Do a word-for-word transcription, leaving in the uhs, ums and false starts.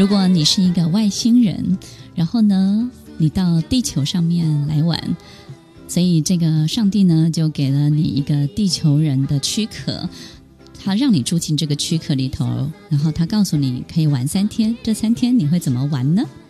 如果你是一个外星人，然后呢你到地球上面来玩，所以这个上帝呢就给了你一个地球人的躯壳，他让你住进这个躯壳里头，然后他告诉你可以玩三天，这三天你会怎么玩呢？